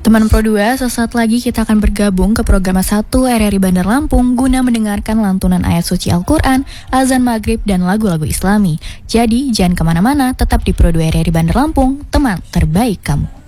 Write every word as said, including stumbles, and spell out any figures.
Teman Pro dua, sesaat lagi kita akan bergabung ke program satu R R I Bandar Lampung guna mendengarkan lantunan ayat suci Al-Quran, azan maghrib, dan lagu-lagu islami. Jadi, jangan kemana-mana, tetap di Pro dua R R I Bandar Lampung, teman terbaik kamu.